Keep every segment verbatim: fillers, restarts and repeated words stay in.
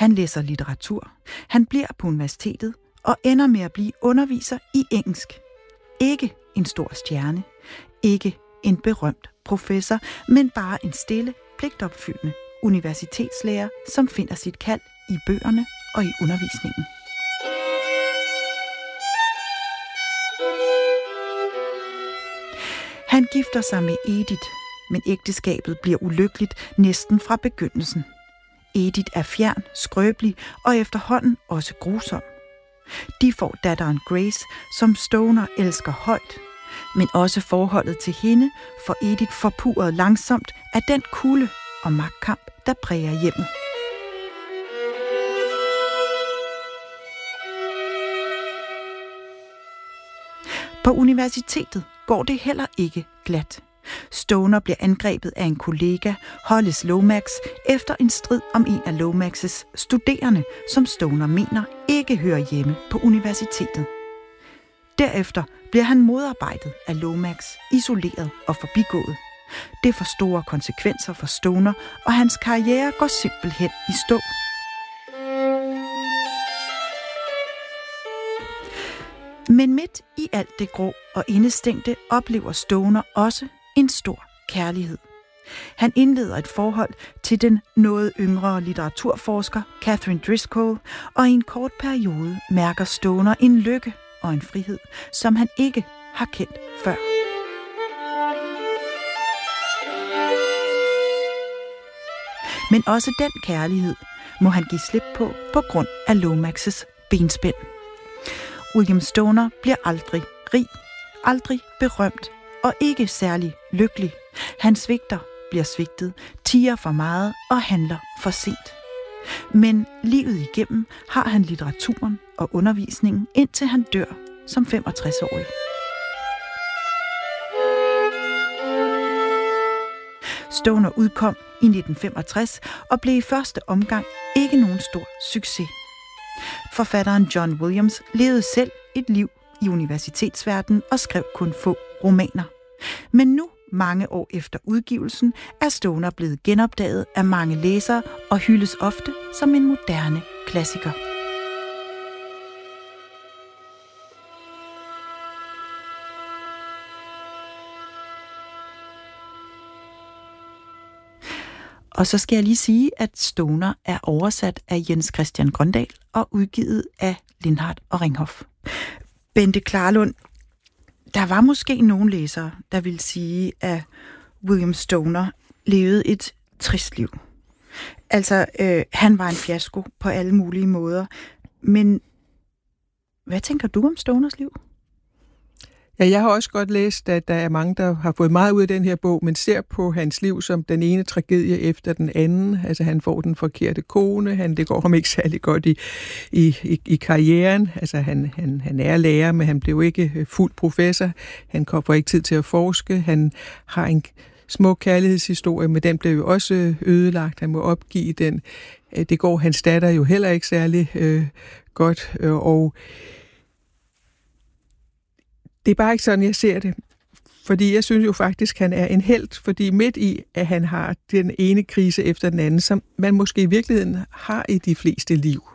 Han læser litteratur, han bliver på universitetet og ender med at blive underviser i engelsk. Ikke en stor stjerne, ikke en berømt professor, men bare en stille, pligtopfyldende universitetslærer, som finder sit kald i bøgerne og i undervisningen. Han gifter sig med Edith, men ægteskabet bliver ulykkeligt næsten fra begyndelsen. Edith er fjern, skrøbelig og efterhånden også grusom. De får datteren Grace, som Stoner elsker højt, men også forholdet til hende får Edith forpurret langsomt af den kulde og magtkamp, der præger hjemmet. På universitetet går det heller ikke glat. Stoner bliver angrebet af en kollega, Hollis Lomax, efter en strid om en af Lomaxes studerende, som Stoner mener ikke hører hjemme på universitetet. Derefter bliver han modarbejdet af Lomax, isoleret og forbigået. Det får store konsekvenser for Stoner, og hans karriere går simpelthen i stå. Men midt i alt det grå og indestængte oplever Stoner også en stor kærlighed. Han indleder et forhold til den noget yngre litteraturforsker Catherine Driscoll, og i en kort periode mærker Stoner en lykke og en frihed, som han ikke har kendt før. Men også den kærlighed må han give slip på på grund af Lomaxes benspænd. William Stoner bliver aldrig rig, aldrig berømt og ikke særlig lykkelig. Han svigter, bliver svigtet, tier for meget og handler for sent. Men livet igennem har han litteraturen og undervisningen, indtil han dør som femogtres-årig. Stoner udkom i nitten femogtres og blev i første omgang ikke nogen stor succes. Forfatteren John Williams levede selv et liv i universitetsverdenen og skrev kun få romaner. Men nu, mange år efter udgivelsen, er Stoner blevet genopdaget af mange læsere og hyldes ofte som en moderne klassiker. Og så skal jeg lige sige, at Stoner er oversat af Jens Christian Grøndahl og udgivet af Lindhardt og Ringhof. Bente Klarlund, der var måske nogle læsere, der ville sige, at William Stoner levede et trist liv. Altså, øh, han var en fiasko på alle mulige måder. Men hvad tænker du om Stoners liv? Ja, jeg har også godt læst, at der er mange, der har fået meget ud af den her bog, men ser på hans liv som den ene tragedie efter den anden. Altså, han får den forkerte kone, han, det går ham ikke særlig godt i, i, i, i karrieren. Altså, han, han, han er lærer, men han blev ikke fuld professor. Han får ikke tid til at forske. Han har en smuk kærlighedshistorie, men den blev jo også ødelagt. Han må opgive den. Det går hans datter jo heller ikke særlig øh, godt, øh, og det er bare ikke sådan, jeg ser det. Fordi jeg synes jo faktisk, han er en helt, fordi midt i, at han har den ene krise efter den anden, som man måske i virkeligheden har i de fleste liv,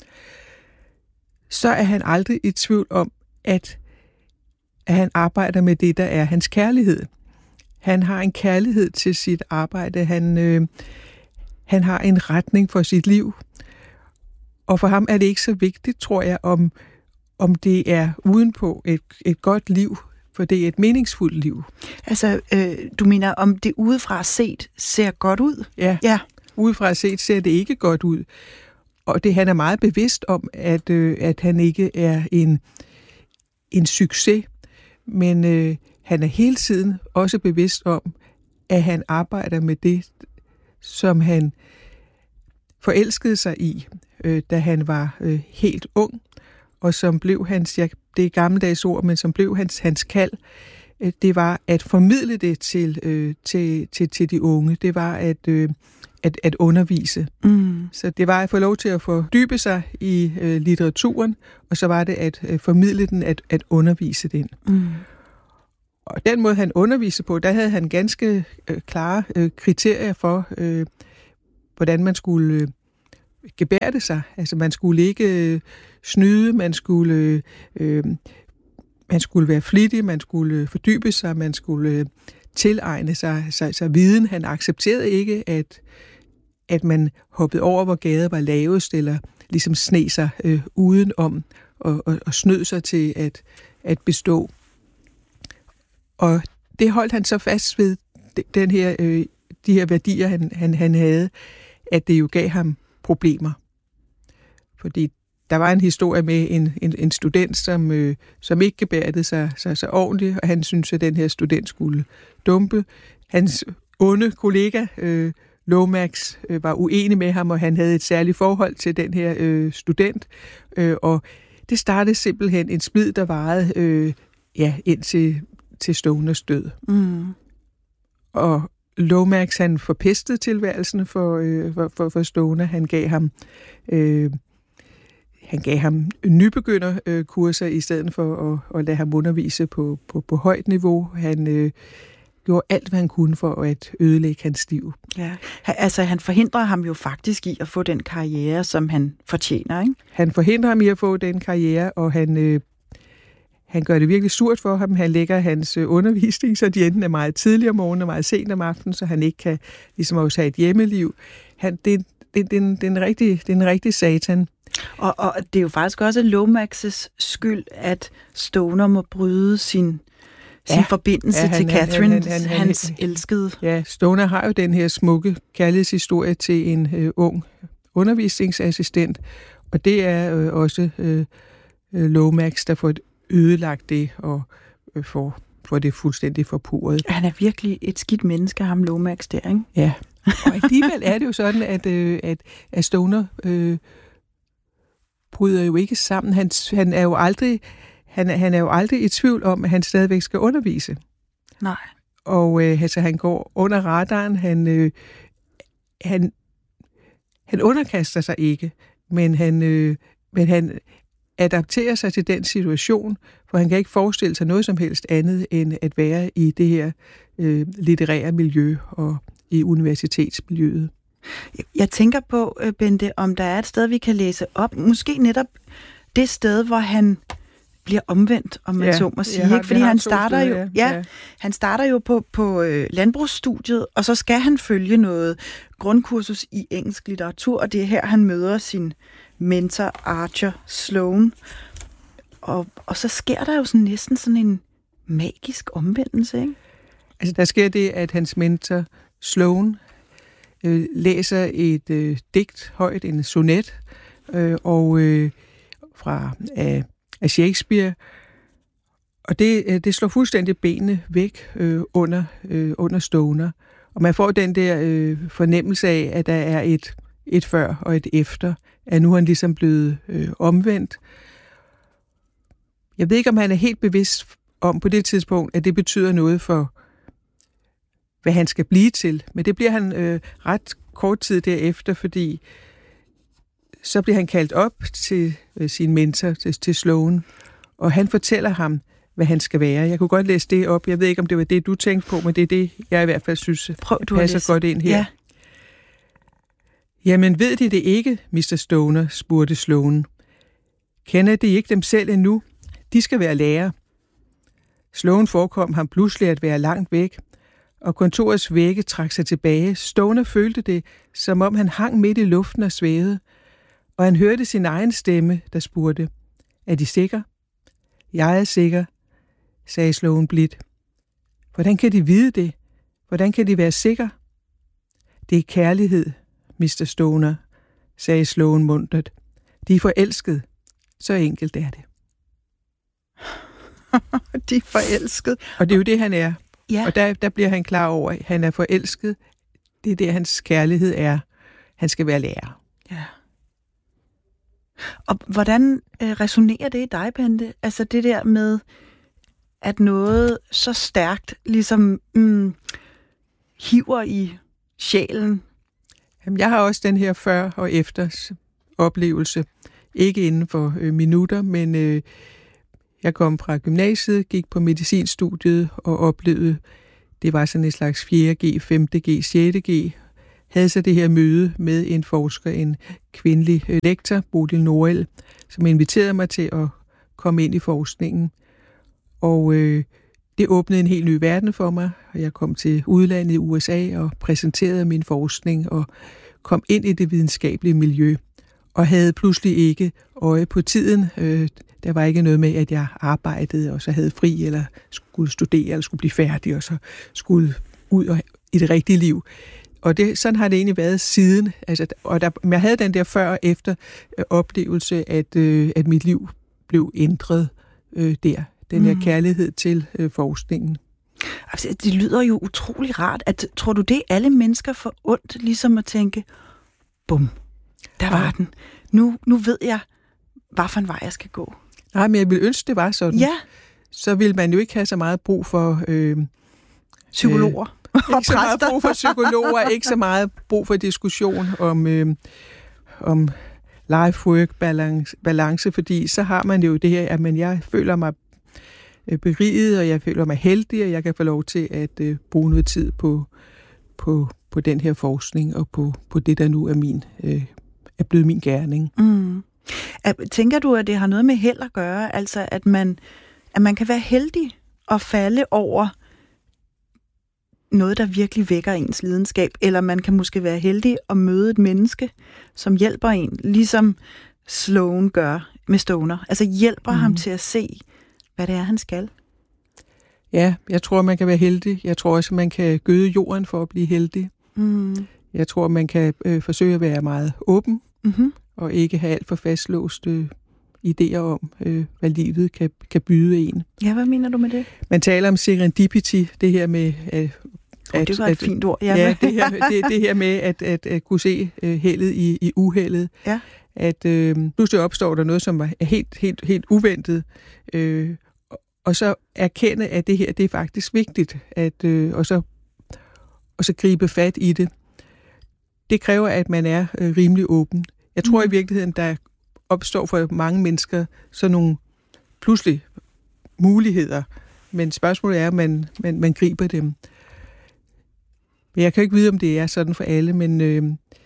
så er han aldrig i tvivl om, at, at han arbejder med det, der er hans kærlighed. Han har en kærlighed til sit arbejde. Han, øh, han har en retning for sit liv. Og for ham er det ikke så vigtigt, tror jeg, om om det er udenpå et, et godt liv, for det er et meningsfuldt liv. Altså, øh, du mener, om det udefra set ser godt ud? Ja, ja. Udefra set ser det ikke godt ud. Og det han er meget bevidst om, at, øh, at han ikke er en, en succes, men øh, han er hele tiden også bevidst om, at han arbejder med det, som han forelskede sig i, øh, da han var øh, helt ung, og som blev hans, ja, det er gammeldags ord, men som blev hans, hans kald, det var at formidle det til, øh, til, til, til de unge. Det var at, øh, at, at undervise. Mm. Så det var at få lov til at fordybe sig i øh, litteraturen, og så var det at øh, formidle den, at, at undervise den. Mm. Og den måde, han underviste på, der havde han ganske øh, klare øh, kriterier for, øh, hvordan man skulle øh, gebærde sig. Altså man skulle ikke øh, snyde, man skulle, øh, man skulle være flittig, man skulle fordybe sig, man skulle øh, tilegne sig, sig, sig viden. Han accepterede ikke, at, at man hoppede over, hvor gaden var lavest, eller ligesom sne sig øh, udenom og, og, og snød sig til at, at bestå. Og det holdt han så fast ved, den her, øh, de her værdier, han, han, han havde, at det jo gav ham problemer. Fordi der var en historie med en, en, en student, som, øh, som ikke gebærdede sig, sig, sig ordentligt, og han syntes, at den her student skulle dumpe. Hans onde kollega, øh, Lomax, øh, var uenig med ham, og han havde et særligt forhold til den her øh, student. Øh, og det startede simpelthen en splid, der varede øh, ja, indtil til Stoners død. Mm. Og Lomax, han forpestede tilværelsen for, øh, for, for, for Stoner. Han gav ham øh, han gav ham nybegynderkurser i stedet for at, at lade ham undervise på, på, på højt niveau. Han øh, gjorde alt, hvad han kunne for at ødelægge hans liv. Ja, altså han forhindrer ham jo faktisk i at få den karriere, som han fortjener, ikke? Han forhindrer ham i at få den karriere, og han... Øh, Han gør det virkelig surt for ham. Han lægger hans undervisning, så de enten er meget tidlig om morgenen og meget sent om aftenen, så han ikke kan ligesom også have et hjemmeliv. Han, det, det, det, det, er en rigtig, det er en rigtig satan. Og, og det er jo faktisk også Lomax's skyld, at Stoner må bryde sin, sin ja, forbindelse ja, han, til Catherine, han, han, han, hans han, elskede. Ja, Stoner har jo den her smukke kærlighedshistorie til en øh, ung undervisningsassistent, og det er øh, også øh, Lomax, der får et ødelagt det og øh, får, får det fuldstændig forpurret. Han er virkelig et skidt menneske, ham Lomax der, ikke? Ja, og alligevel er det jo sådan, at, øh, at, at Stoner øh, bryder jo ikke sammen. Han, han, er jo aldrig, han, han er jo aldrig i tvivl om, at han stadigvæk skal undervise. Nej. Og øh, altså, han går under radaren. Han, øh, han, han underkaster sig ikke, men han, øh, men han adapterer sig til den situation, for han kan ikke forestille sig noget som helst andet end at være i det her øh, litterære miljø og i universitetsmiljøet. Jeg tænker på, Bente, om der er et sted, vi kan læse op. Måske netop det sted, hvor han bliver omvendt, om man ja, så må sige. Har, ikke? Fordi han starter, steder, jo, ja, ja. han starter jo på, på øh, landbrugsstudiet, og så skal han følge noget grundkursus i engelsk litteratur, og det er her, han møder sin mentor Archer Sloane. Og, og så sker der jo sådan næsten sådan en magisk omvendelse, ikke? Altså, der sker det, at hans mentor Sloane øh, læser et øh, digt højt, en sonet, øh, og øh, fra af, af Shakespeare, og det, øh, det slår fuldstændig benene væk øh, under, øh, under Stoner. Og man får den der øh, fornemmelse af, at der er et, et før og et efter, at nu er han ligesom blevet øh, omvendt. Jeg ved ikke, om han er helt bevidst om på det tidspunkt, at det betyder noget for, hvad han skal blive til. Men det bliver han øh, ret kort tid derefter, fordi så bliver han kaldt op til øh, sin mentor, til, til Sloane, og han fortæller ham, hvad han skal være. Jeg kunne godt læse det op. Jeg ved ikke, om det var det, du tænkte på, men det er det, jeg i hvert fald synes Prøv, du passer godt ind her. Ja. Jamen, ved de det ikke, mister Stoner, spurgte Sloane. Kender de ikke dem selv endnu? De skal være lærer. Sloane forekom ham pludselig at være langt væk, og kontorets vægge trak sig tilbage. Stoner følte det, som om han hang midt i luften og svævede, og han hørte sin egen stemme, der spurgte, er de sikre? Jeg er sikker, sagde Sloane blidt. Hvordan kan de vide det? Hvordan kan de være sikre? Det er kærlighed, mister Stoner, sagde Sloane muntert. De er forelsket. Så enkelt er det. De er forelsket. Og det er jo det, han er. Ja. Og der, der bliver han klar over, at han er forelsket. Det er det, hans kærlighed er. Han skal være lærer. Ja. Og hvordan øh, resonerer det i dig, Bente? Altså det der med, at noget så stærkt ligesom mm, hiver i sjælen. Jamen, jeg har også den her før og efter oplevelse. Ikke inden for øh, minutter, men øh, jeg kom fra gymnasiet, gik på medicinstudiet og oplevede, det var sådan et slags fjerde G, femte G, sjette G. havde så det her møde med en forsker, en kvindelig lektor, Bodil Norell, som inviterede mig til at komme ind i forskningen. Og øh, det åbnede en helt ny verden for mig, og jeg kom til udlandet i U S A og præsenterede min forskning og kom ind i det videnskabelige miljø, og havde pludselig ikke øje på tiden. Øh, der var ikke noget med, at jeg arbejdede, og så havde fri, eller skulle studere, eller skulle blive færdig, og så skulle ud og, i det rigtige liv. Og det, sådan har det egentlig været siden. Altså, og der, jeg havde den der før og efter øh, oplevelse, at, øh, at mit liv blev ændret øh, der. Den her mm. kærlighed til øh, forskningen. Altså, det lyder jo utrolig rart. At, tror du, det alle mennesker får ondt, ligesom at tænke, bum, der var ja. den. Nu, nu ved jeg, hvad for en vej jeg skal gå. Nej, men jeg ville ønske, det var sådan. Ja. Så ville man jo ikke have så meget brug for... Øh, Psykologer. Øh, ikke så meget brug for psykologer, ikke så meget brug for diskussion om, øh, om life-work balance, balance, fordi så har man jo det her, at man, jeg føler mig beriget, og jeg føler mig heldig, og jeg kan få lov til at øh, bruge noget tid på, på, på den her forskning, og på, på det, der nu er, min, øh, er blevet min gerning. Mm. Tænker du, at det har noget med held at gøre? Altså, at man, at man kan være heldig og falde over noget, der virkelig vækker ens lidenskab, eller man kan måske være heldig at møde et menneske, som hjælper en, ligesom Sloan gør med Stoner. Altså hjælper mm. ham til at se, hvad det er, han skal. Ja, jeg tror, man kan være heldig. Jeg tror også, man kan gøde jorden for at blive heldig. Mm. Jeg tror, man kan øh, forsøge at være meget åben, mm-hmm. og ikke have alt for fastlåste idéer om, øh, hvad livet kan, kan byde en. Ja, hvad mener du med det? Man taler om serendipity, det her med... Øh, oh, det var et at, fint ord. Ja, ja det, her, det, det her med at, at, at kunne se øh, heldet i, i uheldet. Ja. At øh, pludselig opstår der noget, som er helt, helt, helt uventet, øh, og så erkende, at det her, det er faktisk vigtigt, at, øh, og, så, og så gribe fat i det. Det kræver, at man er øh, rimelig åben. Jeg tror mm. i virkeligheden, der opstår for mange mennesker sådan nogle pludselig muligheder, men spørgsmålet er, at man, man, man griber dem. Men jeg kan ikke vide, om det er sådan for alle, men øh,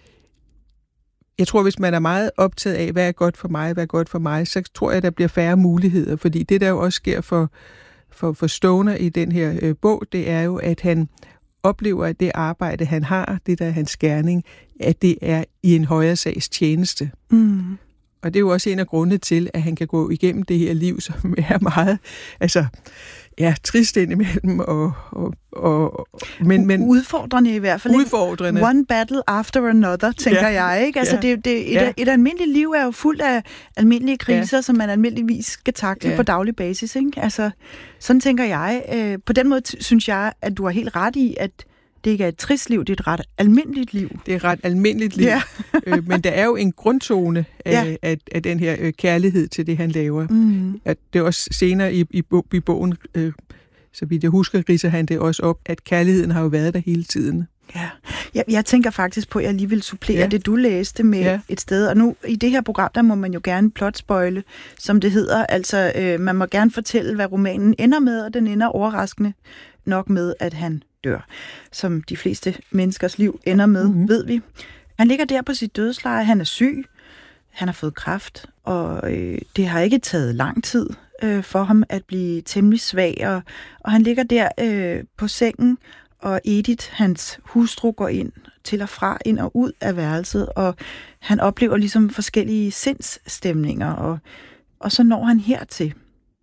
jeg tror, hvis man er meget optaget af, hvad er godt for mig, hvad er godt for mig, så tror jeg, der bliver færre muligheder, fordi det, der jo også sker for, for, for Stoner i den her øh, bog, det er jo, at han oplever, at det arbejde, han har, det der er hans gerning, at det er i en højere sags tjeneste. Mm. Og det er jo også en af grundene til, at han kan gå igennem det her liv, som er meget, altså, ja, trist indimellem, og, og, og men, men udfordrende i hvert fald. Udfordrende. One battle after another, tænker ja. jeg, ikke? Altså, ja. det, det, et, ja. et almindeligt liv er jo fuldt af almindelige kriser, ja. som man almindeligvis skal takle ja. på daglig basis, ikke? Altså, sådan tænker jeg. På den måde synes jeg, at du har helt ret i, at det ikke er et trist liv, det er et ret almindeligt liv. Det er et ret almindeligt liv, ja. øh, men der er jo en grundtone af, ja. af, af den her øh, kærlighed til det, han laver. Mm. At det er også senere i, i, i bogen, øh, så vidt jeg husker, ridser han det også op, at kærligheden har jo været der hele tiden. Ja, jeg, jeg tænker faktisk på, at jeg lige vil supplere ja. det, du læste med ja. et sted. Og nu, i det her program, der må man jo gerne plotspoile, som det hedder. Altså, øh, man må gerne fortælle, hvad romanen ender med, og den ender overraskende nok med, at han dør, som de fleste menneskers liv ender med, mm-hmm. ved vi. Han ligger der på sit dødsleje, han er syg, han har fået kræft, og øh, det har ikke taget lang tid øh, for ham at blive temmelig svag, og, og han ligger der øh, på sengen, og Edith, hans hustru, går ind til og fra, ind og ud af værelset, og han oplever ligesom forskellige sindsstemninger, og, og så når han hertil.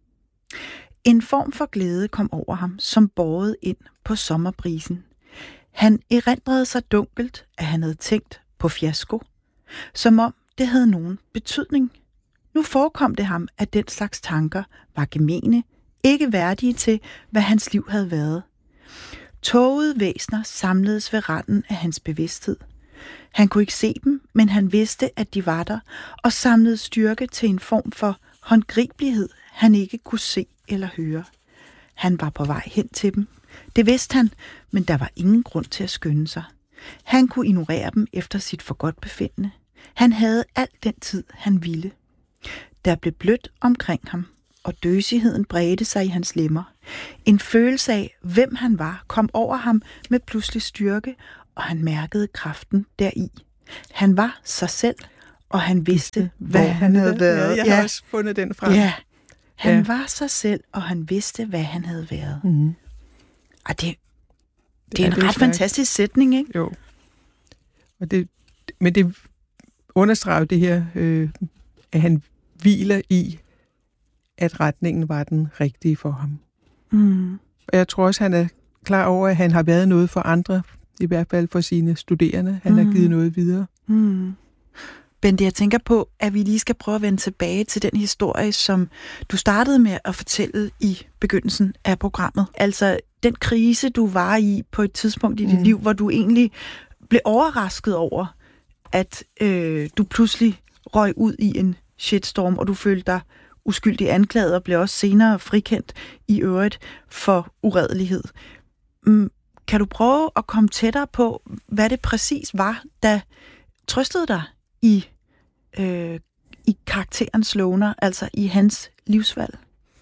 En form for glæde kom over ham, som bårede ind på sommerbrisen. Han erindrede sig dunkelt, at han havde tænkt på fiasko, som om det havde nogen betydning. Nu forekom det ham, at den slags tanker var gemene, ikke værdige til, hvad hans liv havde været. Tågede væsner samledes ved randen af hans bevidsthed. Han kunne ikke se dem, men han vidste, at de var der, og samlede styrke til en form for håndgribelighed, han ikke kunne se eller høre. Han var på vej hen til dem. Det vidste han, men der var ingen grund til at skynde sig. Han kunne ignorere dem efter sit forgodtbefindende. Han havde al den tid, han ville. Der blev blødt omkring ham, og døsigheden bredte sig i hans lemmer. En følelse af, hvem han var, kom over ham med pludselig styrke, og han mærkede kraften deri. Han var sig selv, og han vidste, hvad han havde været. Ja, jeg har også fundet den frem. Ja, han Ja. var sig selv, og han vidste, hvad han havde været. Mm-hmm. Og det, det Ja, er en det er ret stærkt. fantastisk sætning, ikke? Jo. Og det, men det understreger det her, øh, at han hviler i, at retningen var den rigtige for ham. Mm. Og jeg tror også, han er klar over, at han har været noget for andre, i hvert fald for sine studerende. Han mm. har givet noget videre. Mm. Bente, jeg tænker på, at vi lige skal prøve at vende tilbage til den historie, som du startede med at fortælle i begyndelsen af programmet. Altså den krise, du var i på et tidspunkt i dit mm. liv, hvor du egentlig blev overrasket over, at øh, du pludselig røg ud i en shitstorm, og du følte dig uskyldig anklaget og blev også senere frikendt i øvrigt for uredelighed. Mm, kan du prøve at komme tættere på, hvad det præcis var, der trøstede dig i, øh, i karakteren Sloner, altså i hans livsvalg?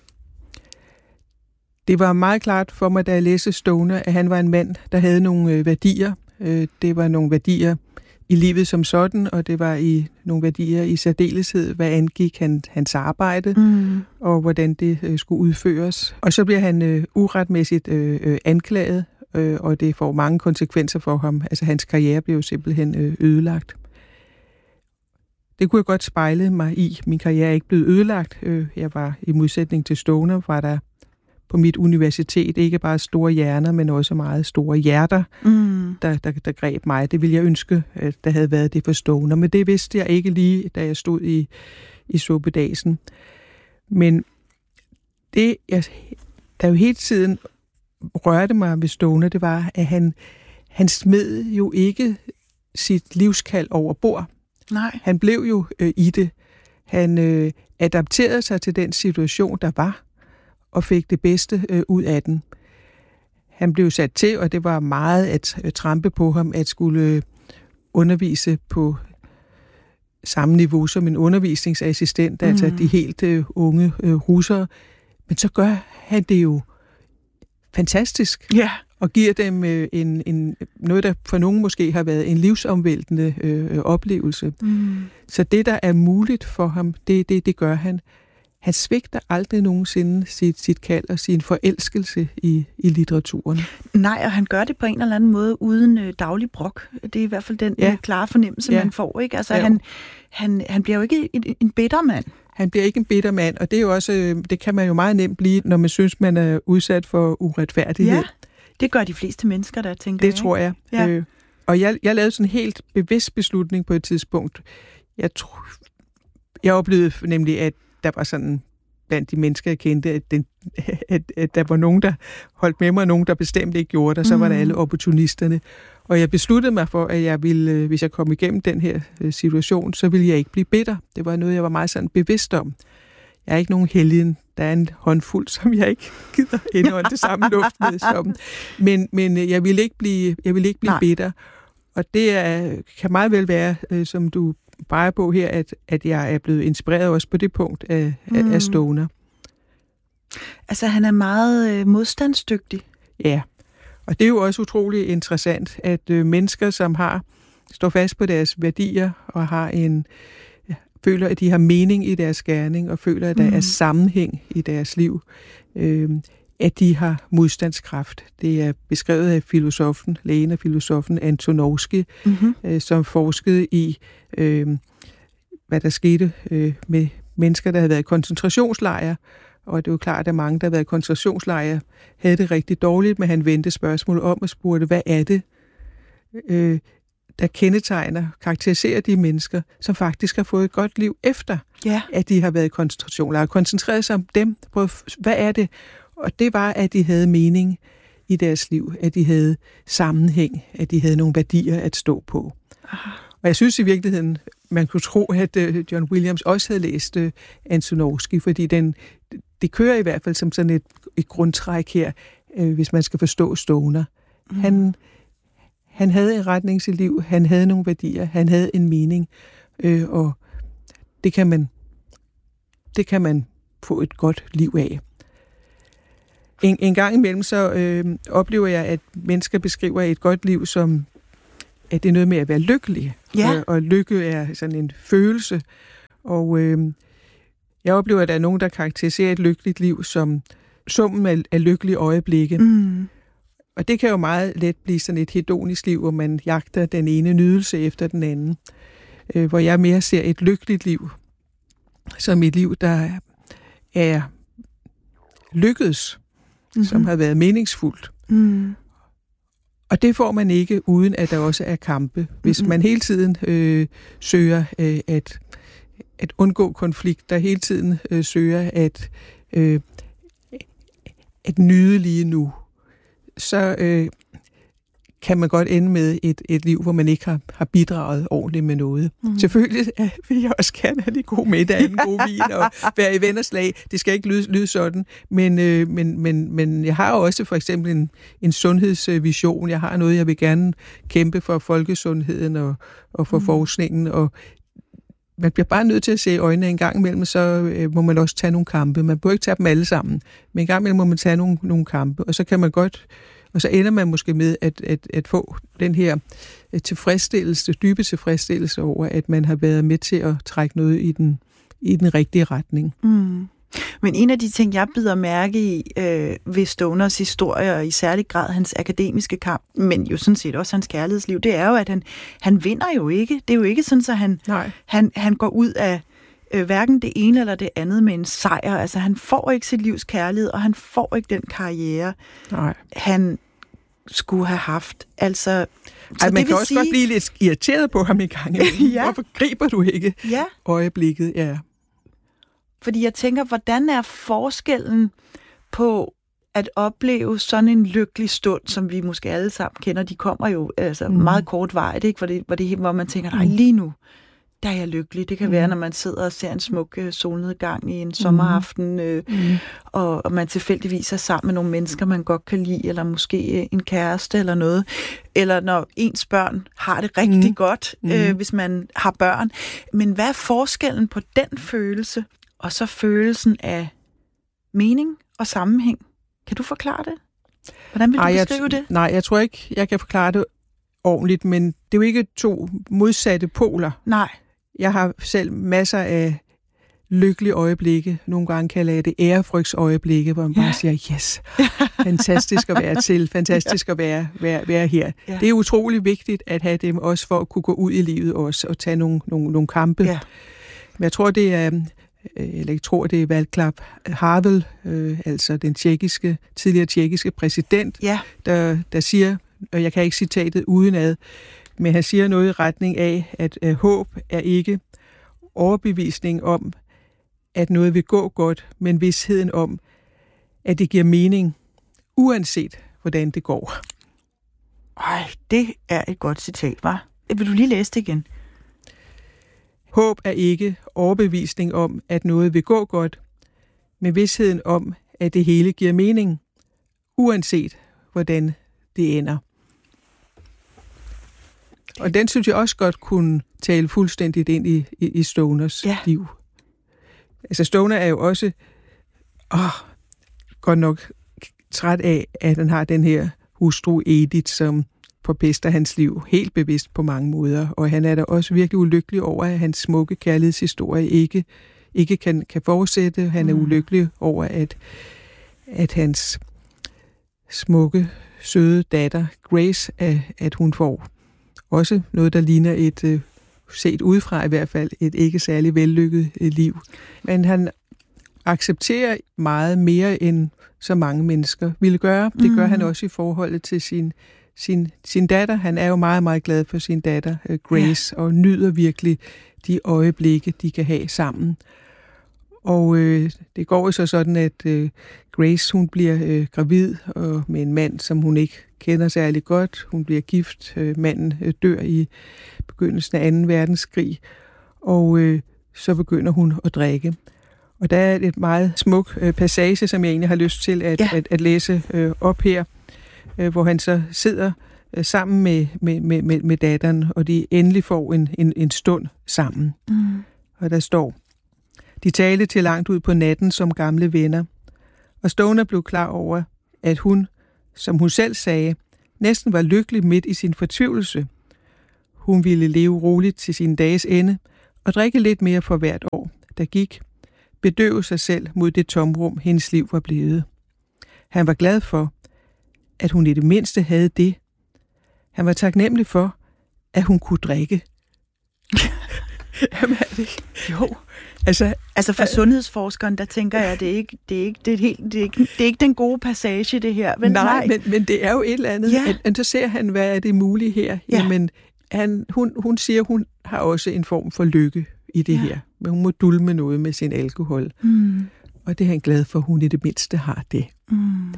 Det var meget klart for mig, da jeg læste Stoner, at han var en mand, der havde nogle øh, værdier. Øh, det var nogle værdier i livet som sådan, og det var i nogle værdier i særdeleshed, hvad angik han, hans arbejde, mm. og hvordan det øh, skulle udføres. Og så bliver han øh, uretmæssigt øh, øh, anklaget, øh, og det får mange konsekvenser for ham. Altså hans karriere blev jo simpelthen øh, ødelagt. Det kunne jeg godt spejle mig i. Min karriere er ikke blevet ødelagt. Øh, jeg var i modsætning til Stoner, var der på mit universitet ikke bare store hjerner, men også meget store hjerter, mm. der, der, der greb mig. Det ville jeg ønske, at der havde været det for Stoner, men det vidste jeg ikke lige, da jeg stod i, i suppedasen. Men det, jeg, der jo hele tiden rørte mig ved Stoner, det var, at han, han smed jo ikke sit livskald over bord. Nej. Han blev jo øh, i det. Han øh, adapterede sig til den situation, der var, og fik det bedste øh, ud af den. Han blev sat til, og det var meget at øh, trampe på ham, at skulle øh, undervise på samme niveau som en undervisningsassistent, mm. altså de helt øh, unge øh, russere. Men så gør han det jo fantastisk, yeah. og giver dem øh, en, en, noget, der for nogen måske har været en livsomvæltende øh, oplevelse. Mm. Så det, der er muligt for ham, det, det, det gør han. Han svigter aldrig nogensinde sit, sit kald og sin forelskelse i, i litteraturen. Nej, og han gør det på en eller anden måde uden øh, daglig brok. Det er i hvert fald den ja. øh, klare fornemmelse, ja. man får. Ikke? Altså, han, han, han bliver jo ikke en, en bitter mand. Han bliver ikke en bitter mand, og det er jo også, det kan man jo meget nemt blive, når man synes, man er udsat for uretfærdighed. Ja, det gør de fleste mennesker, der tænker. Det ikke? tror jeg. Ja. Øh, og jeg, jeg lavede sådan en helt bevidst beslutning på et tidspunkt. Jeg, tro, jeg oplevede nemlig, at der var sådan blandt de mennesker, jeg kendte, at, den, at, at der var nogen, der holdt med mig, og nogen, der bestemt ikke gjorde det, og så var der alle opportunisterne. Og jeg besluttede mig for, at jeg ville, hvis jeg kom igennem den her situation, så ville jeg ikke blive bitter. Det var noget, jeg var meget sådan bevidst om. Jeg er ikke nogen helgen. Der er en håndfuld, som jeg ikke gider indånde det samme luft med som. Men, men jeg ville ikke blive, jeg ville ikke blive bitter. Og det er, kan meget vel være, som du peger på her, at, at jeg er blevet inspireret også på det punkt af, mm. af Stoner. Altså, han er meget øh, modstandsdygtig. Ja, og det er jo også utrolig interessant, at øh, mennesker, som har står fast på deres værdier og har en ja, føler, at de har mening i deres gerning og føler, at der mm. er sammenhæng i deres liv, øh, at de har modstandskraft. Det er beskrevet af filosofen, lægen og filosofen Antonovsky, mm-hmm. øh, som forskede i, øh, hvad der skete øh, med mennesker, der havde været i koncentrationslejre. Og det er jo klart, at mange, der har været i koncentrationslejre, havde det rigtig dårligt, men han vendte spørgsmålet om og spurgte, hvad er det, øh, der kendetegner, karakteriserer de mennesker, som faktisk har fået et godt liv efter, ja. at de har været i koncentrationslejre. Koncentrerede sig om dem, på, hvad er det? Og det var, at de havde mening i deres liv, at de havde sammenhæng, at de havde nogle værdier at stå på. Aha. Og jeg synes i virkeligheden, man kunne tro, at uh, John Williams også havde læst uh, Antonovsky, fordi den, det kører i hvert fald som sådan et, et grundtræk her, uh, hvis man skal forstå Stoner. Mm. Han, han havde en retning i sit liv, han havde nogle værdier, han havde en mening, uh, og det kan man, det kan man få et godt liv af. En, en gang imellem så øh, oplever jeg, at mennesker beskriver et godt liv som at det er noget med at være lykkelig. Ja. Og, og lykke er sådan en følelse. Og øh, jeg oplever, at der er nogen, der karakteriserer et lykkeligt liv som summen af, af lykkelige øjeblikke. Mm. Og det kan jo meget let blive sådan et hedonisk liv, hvor man jagter den ene nydelse efter den anden. Øh, hvor jeg mere ser et lykkeligt liv som et liv, der er lykkedes, mm-hmm. som har været meningsfuldt. Mm. Og det får man ikke, uden at der også er kampe. Hvis mm-hmm. man hele tiden øh, søger øh, at, at undgå konflikt, der hele tiden øh, søger at, øh, at nyde lige nu, så øh, kan man godt ende med et, et liv, hvor man ikke har, har bidraget ordentligt med noget. Mm. Selvfølgelig ja, vil jeg også gerne have de gode middag, en god vin og være i venners lag. Det skal ikke lyde, lyde sådan, men, øh, men, men, men jeg har også for eksempel en, en sundhedsvision. Jeg har noget, jeg vil gerne kæmpe for folkesundheden og, og for mm. forskningen, og man bliver bare nødt til at se i øjnene en gang imellem, så øh, må man også tage nogle kampe. Man bør ikke tage dem alle sammen, men en gang imellem må man tage nogle, nogle kampe, og så kan man godt. Og så ender man måske med at, at, at få den her tilfredsstillelse, dybe tilfredsstillelse over, at man har været med til at trække noget i den, i den rigtige retning. Mm. Men en af de ting, jeg bider mærke i øh, ved Stoners historie, og i særlig grad hans akademiske kamp, men jo sådan set også hans kærlighedsliv, det er jo, at han, han vinder jo ikke. Det er jo ikke sådan, at han, han, han går ud af øh, hverken det ene eller det andet med en sejr. Altså, han får ikke sit livs kærlighed, og han får ikke den karriere, Nej. han skulle have haft. Altså, Ej, man kan også sige... godt blive lidt irriteret på ham i gang. Ja. Hvorfor griber du ikke ja. øjeblikket? Ja. Fordi jeg tænker, hvordan er forskellen på at opleve sådan en lykkelig stund, som vi måske alle sammen kender, de kommer jo altså mm. meget kortvarigt, ikke? Hvor, det, hvor, det, hvor man tænker, nej, lige nu, der er jeg lykkelig. Det kan mm. være, når man sidder og ser en smuk uh, solnedgang i en sommeraften, øh, mm. og, og man tilfældigvis er sammen med nogle mennesker, man godt kan lide, eller måske uh, en kæreste eller noget. Eller når ens børn har det rigtig mm. godt, øh, mm. hvis man har børn. Men hvad er forskellen på den følelse, og så følelsen af mening og sammenhæng? Kan du forklare det? Hvordan vil du Ej, beskrive jeg, det? Nej, jeg tror ikke, jeg kan forklare det ordentligt, men det er jo ikke to modsatte poler. Nej. Jeg har selv masser af lykkelige øjeblikke. Nogle gange kalder jeg det ærefrygtsøjeblikke, hvor man ja. bare siger, yes, fantastisk at være til, fantastisk ja. at være, være, være her. Ja. Det er utrolig vigtigt at have dem også for at kunne gå ud i livet også og tage nogle, nogle, nogle kampe. Ja. Men jeg tror, det er... eller jeg tror, det er Václav Havel, øh, altså den tjekkiske, tidligere tjekkiske præsident, ja. der, der siger, og jeg kan ikke citatet udenad, men han siger noget i retning af, at øh, håb er ikke overbevisning om, at noget vil gå godt, men vidsheden om, at det giver mening, uanset hvordan det går. Ej, det er et godt citat, hva'? Vil du lige læse det igen? Håb er ikke overbevisning om, at noget vil gå godt, men vidsheden om, at det hele giver mening, uanset hvordan det ender. Og den synes jeg også godt kunne tale fuldstændigt ind i, i, i Stoners ja. liv. Altså Stoner er jo også åh, godt nok træt af, at han har den her hustru Edith, som forpester hans liv helt bevidst på mange måder, og han er da også virkelig ulykkelig over, at hans smukke kærlighedshistorie ikke, ikke kan, kan fortsætte. Han er mm. ulykkelig over, at, at hans smukke, søde datter, Grace, at, at hun får også noget, der ligner et, set udefra i hvert fald, et ikke særlig vellykket liv. Men han accepterer meget mere, end så mange mennesker ville gøre. Det gør mm. han også i forholdet til sin Sin, sin datter. Han er jo meget, meget glad for sin datter, uh, Grace, ja. og nyder virkelig de øjeblikke, de kan have sammen. Og øh, det går jo så sådan, at øh, Grace, hun bliver øh, gravid og med en mand, som hun ikke kender særlig godt. Hun bliver gift. Øh, manden øh, dør i begyndelsen af anden verdenskrig, og øh, så begynder hun at drikke. Og der er et meget smuk øh, passage, som jeg egentlig har lyst til at, ja. at, at læse øh, op her, hvor han så sidder sammen med, med, med, med datteren, og de endelig får en, en, en stund sammen. Mm. Og der står, de talte til langt ud på natten som gamle venner, og Stoner blev klar over, at hun, som hun selv sagde, næsten var lykkelig midt i sin fortvivlelse, hun ville leve roligt til sin dages ende og drikke lidt mere for hvert år, der gik, bedøve sig selv mod det tomrum, hendes liv var blevet. Han var glad for, at hun i det mindste havde det. Han var taknemmelig for, at hun kunne drikke. Jamen, er det? Jo. Altså, altså for øh, sundhedsforskeren, der tænker jeg, det er ikke, det er ikke, det er helt, det er ikke, det er ikke den gode passage, det her. Men, nej, nej. Men, men det er jo et eller andet. Ja. At, at så ser han, hvad er det mulige her. Ja. Jamen, han, hun, hun siger, hun har også en form for lykke i det ja. her. Men hun må dulme noget med sin alkohol. Mm. Og det er han glad for, hun i det mindste har det. Mm.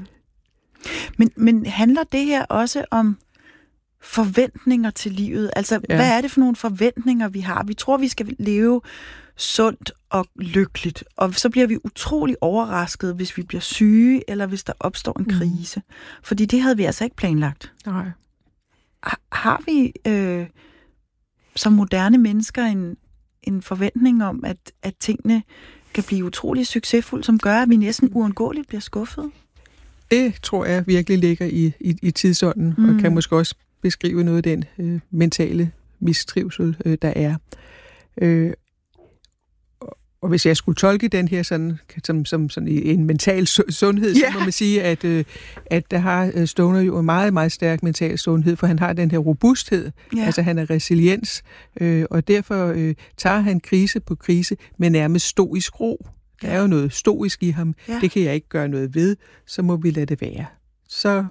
Men, men handler det her også om forventninger til livet? Altså, ja. hvad er det for nogle forventninger, vi har? Vi tror, vi skal leve sundt og lykkeligt, og så bliver vi utrolig overrasket, hvis vi bliver syge, eller hvis der opstår en krise. Mm. Fordi det havde vi altså ikke planlagt. Nej. Har vi øh, som moderne mennesker en, en forventning om, at, at tingene kan blive utrolig succesfulde, som gør, at vi næsten uundgåeligt bliver skuffet? Det tror jeg virkelig ligger i, i, i tidsånden, mm. og kan måske også beskrive noget af den øh, mentale mistrivsel, øh, der er. Øh, og hvis jeg skulle tolke den her sådan, som, som sådan en mental sundhed, yeah. så må man sige, at, øh, at der har Stoner jo en meget, meget stærk mental sundhed, for han har den her robusthed, yeah. altså han er resiliens, øh, og derfor øh, tager han krise på krise med nærmest stoisk ro. Der er jo noget stoisk i ham. Ja. Det kan jeg ikke gøre noget ved, så må vi lade det være. Så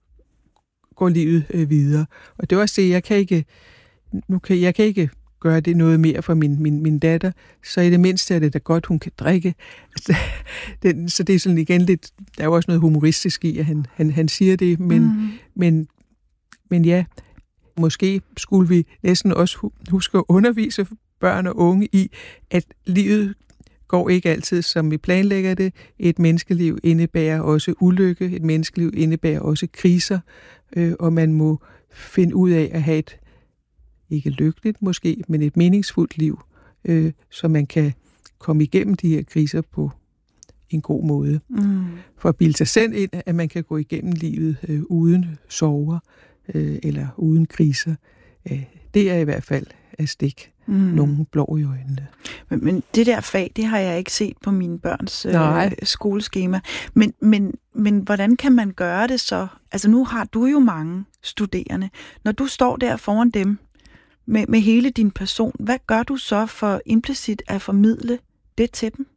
går livet øh, videre. Og det er også det, jeg kan ikke, nu kan, jeg kan ikke gøre det noget mere for min, min, min datter, så i det mindste er det da godt, hun kan drikke. Så det, så det er sådan igen lidt, der er jo også noget humoristisk i, at han, han, han siger det, men, mm. men, men ja, måske skulle vi næsten også huske at undervise børn og unge i, at livet går ikke altid, som vi planlægger det. Et menneskeliv indebærer også ulykke, et menneskeliv indebærer også kriser, øh, og man må finde ud af at have et, ikke lykkeligt måske, men et meningsfuldt liv, øh, så man kan komme igennem de her kriser på en god måde. Mm. For at bilde sig selv ind, at man kan gå igennem livet øh, uden sorger øh, eller uden kriser, øh, det er i hvert fald at stikke mm. nogle blå i øjnene. Men, men det der fag, det har jeg ikke set på mine børns øh, skoleskema. Men, men, men hvordan kan man gøre det så? Altså nu har du jo mange studerende. Når du står der foran dem med, med hele din person, hvad gør du så for implicit at formidle det til dem?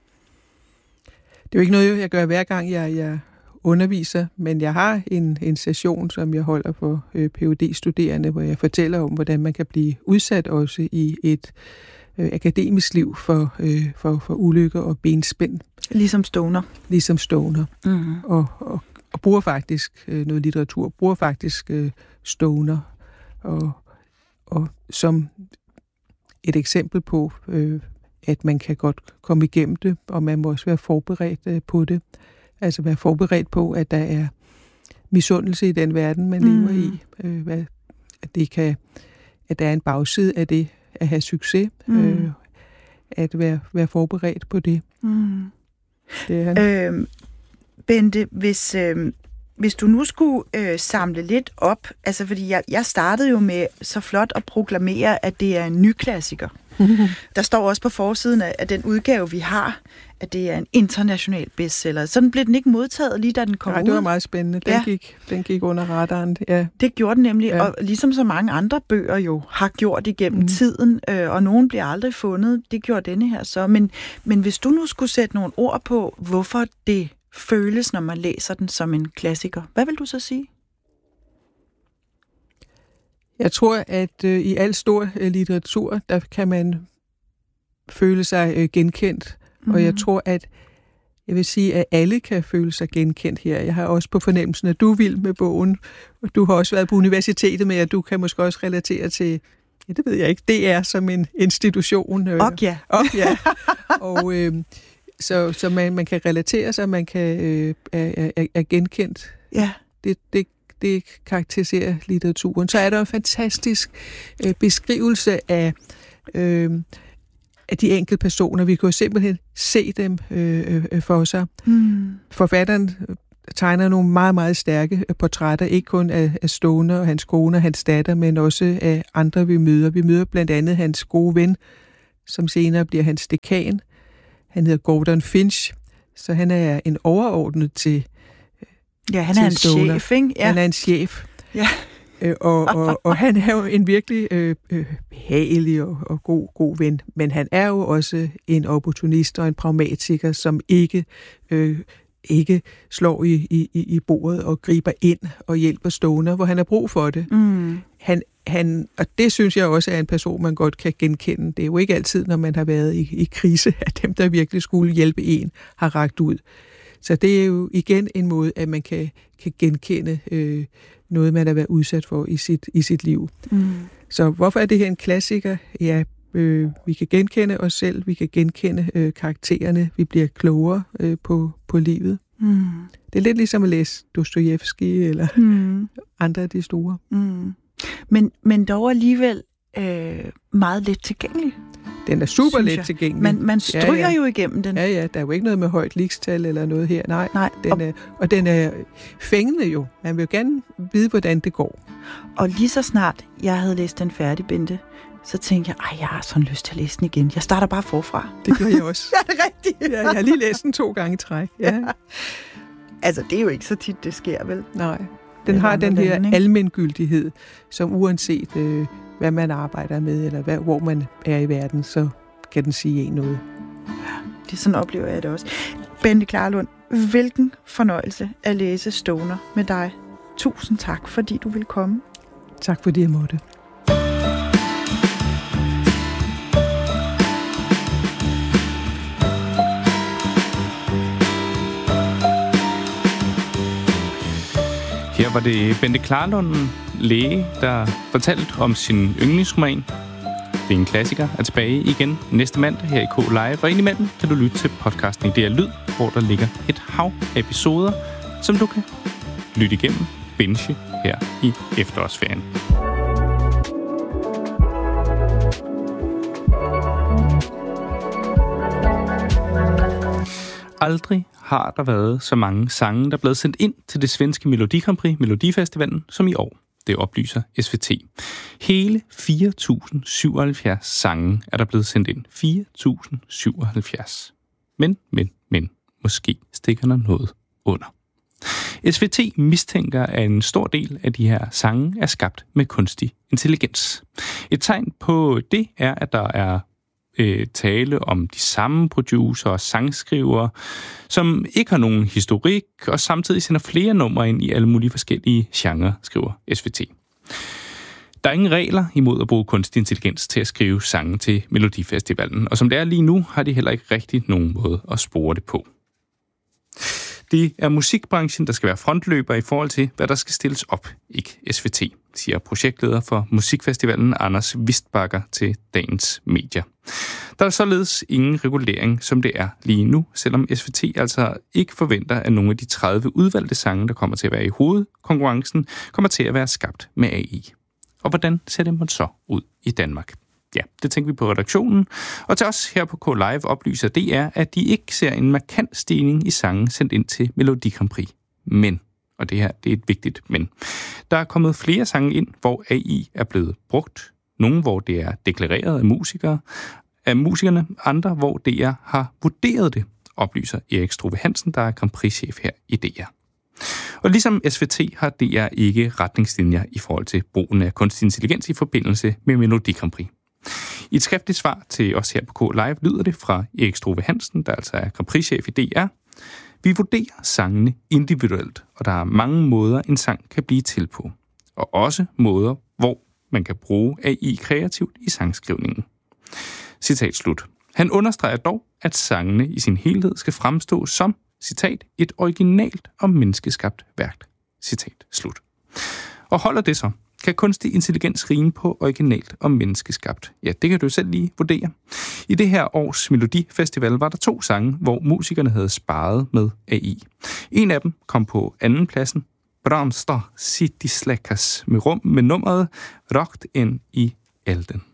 Det er jo ikke noget, jeg gør hver gang, jeg, jeg underviser, men jeg har en, en session, som jeg holder for øh, P H D-studerende, hvor jeg fortæller om, hvordan man kan blive udsat også i et øh, akademisk liv for, øh, for, for ulykker og benspænd. Ligesom Stoner. Ligesom Stoner. Mm-hmm. Og, og, og bruger faktisk øh, noget litteratur, bruger faktisk øh, Stoner og, og som et eksempel på, øh, at man kan godt komme igennem det, og man må også være forberedt øh, på det. Altså være forberedt på, at der er misundelse i den verden, man mm. lever i. Øh, hvad, at, det kan, at der er en bagside af det at have succes. Mm. Øh, at være, være forberedt på det. Mm. Det er han. Øh, Bente, hvis, øh, hvis du nu skulle øh, samle lidt op, altså fordi jeg, jeg startede jo med så flot at proklamere, at det er en ny klassiker. Der står også på forsiden af, af den udgave, vi har, at det er en international bestseller. Sådan blev den ikke modtaget, lige da den kom ud. Nej, det var meget spændende. Den, ja. gik, den gik under radaren. Ja. Det gjorde den nemlig, ja. Og ligesom så mange andre bøger jo har gjort igennem mm. tiden, øh, og nogen bliver aldrig fundet. Det gjorde denne her så. Men, men hvis du nu skulle sætte nogle ord på, hvorfor det føles, når man læser den som en klassiker, hvad vil du så sige? Jeg tror, at øh, i al stor øh, litteratur, der kan man føle sig øh, genkendt. Mm-hmm. Og jeg tror, at jeg vil sige, at alle kan føle sig genkendt her. Jeg har også på fornemmelsen, at du er vild med bogen. Og du har også været på universitetet med, at du kan måske også relatere til, ja, det ved jeg ikke, det er som en institution. Øh, og ja. Og ja. Og øh, så, så man, man kan relatere sig, man kan øh, er, er, er genkendt. Ja. Det, det Det karakteriserer litteraturen. Så er der en fantastisk øh, beskrivelse af, øh, af de enkelte personer. Vi kan jo simpelthen se dem øh, øh, for sig. Mm. Forfatteren tegner nogle meget, meget stærke portrætter, ikke kun af, af Stoner og hans kone og hans datter, men også af andre, vi møder. Vi møder blandt andet hans gode ven, som senere bliver hans dekan. Han hedder Gordon Finch, så han er en overordnet til Ja, han er en Stoner. chef, ikke? Ja. Han er en chef. Ja. Øh, og, og, og han er jo en virkelig øh, øh, behagelig og, og god, god ven, men han er jo også en opportunist og en pragmatiker, som ikke, øh, ikke slår i, i, i bordet og griber ind og hjælper Stoner, hvor han har brug for det. Mm. Han, han, og det synes jeg også er en person, man godt kan genkende. Det er jo ikke altid, når man har været i, i krise, at dem, der virkelig skulle hjælpe en, har rakt ud. Så det er jo igen en måde, at man kan, kan genkende øh, noget, man har været udsat for i sit, i sit liv. Mm. Så hvorfor er det her en klassiker? Ja, øh, vi kan genkende os selv, vi kan genkende øh, karaktererne, vi bliver klogere øh, på, på livet. Mm. Det er lidt ligesom at læse Dostojevskij eller mm. andre af de store. Mm. Men, men dog alligevel øh, meget let tilgængelig. Den er super let tilgængelig. Man, man stryger ja, ja. jo igennem den. Ja, ja, der er jo ikke noget med højt ligestal eller noget her. Nej, Nej. Den Og, er, og den er fængende jo. Man vil jo gerne vide, hvordan det går. Og lige så snart jeg havde læst den færdig, Bente, så tænkte jeg, ej, jeg har sådan lyst til at læse den igen. Jeg starter bare forfra. Det gør jeg også. Ja, det er rigtigt. Ja, jeg har lige læst den to gange i træk. Ja. Ja. Altså, det er jo ikke så tit, det sker, vel? Nej. Den har den her lande, almengyldighed, som uanset øh, hvad man arbejder med, eller hvad, hvor man er i verden, så kan den sige en noget. Det sådan oplever jeg det også. Bente Klarlund, hvilken fornøjelse at læse Stoner med dig. Tusind tak, fordi du ville komme. Tak fordi jeg måtte. Her var det Bente Klarlund, læge, der fortalte om sin yndlingsroman. Det er en klassiker, er tilbage igen næste mandag her i K Live. Og indimellem kan du lytte til podcasten I D R Lyd, hvor der ligger et hav episoder, som du kan lytte igennem, binge her i efterårsferien. Aldrig har der været så mange sange, der er blevet sendt ind til det svenske Melodi Grand Prix, Melodifestivalen, som i år. Det oplyser S V T. Hele fire tusind syvoghalvfjerds sange er der blevet sendt ind. fire tusind syvoghalvfjerds. Men, men, men, måske stikker der noget under. S V T mistænker, at en stor del af de her sange er skabt med kunstig intelligens. Et tegn på det er, at der er øh, tale om de samme producer og sangskrivere, som ikke har nogen historik, og samtidig sender flere numre ind i alle mulige forskellige genrer, skriver S V T. Der er ingen regler imod at bruge kunstig intelligens til at skrive sange til Melodifestivalen, og som det er lige nu, har de heller ikke rigtig nogen måde at spore det på. Det er musikbranchen, der skal være frontløber i forhold til, hvad der skal stilles op, ikke S V T, siger projektleder for Musikfestivalen Anders Vistbakker til Dagens Medier. Der er således ingen regulering, som det er lige nu, selvom S V T altså ikke forventer, at nogle af de tredive udvalgte sange, der kommer til at være i hovedkonkurrencen, kommer til at være skabt med A I. Og hvordan ser det så ud i Danmark? Ja, det tænker vi på redaktionen. Og til os her på K Live oplyser D R, at de ikke ser en markant stigning i sange sendt ind til Melodi Grand Prix. Men, og det her det er et vigtigt men, der er kommet flere sange ind, hvor A I er blevet brugt. Nogle, hvor det er deklareret af musikere, af musikerne, andre, hvor D R har vurderet det, oplyser Erik Struve Hansen, der er Grand Prix-chef her i D R. Og ligesom S V T har D R ikke retningslinjer i forhold til brugen af kunstig intelligens i forbindelse med Melodi Grand Prix. I et skriftligt svar til os her på K Live lyder det fra Erik Struve Hansen, der altså er Grand Prix-chef i D R. Vi vurderer sangene individuelt, og der er mange måder, en sang kan blive til på. Og også måder, hvor man kan bruge A I kreativt i sangskrivningen. Citat slut. Han understreger dog, at sangene i sin helhed skal fremstå som, citat, et originalt og menneskeskabt værk. Citat slut. Og holder det så? Kan kunstig intelligens rime på originalt og menneskeskabt? Ja, det kan du selv lige vurdere. I det her års Melodifestival var der to sange, hvor musikerne havde sparet med A I. En af dem kom på anden pladsen, Bramstar City Slackers, med rum med nummeret Rakt ind i elden.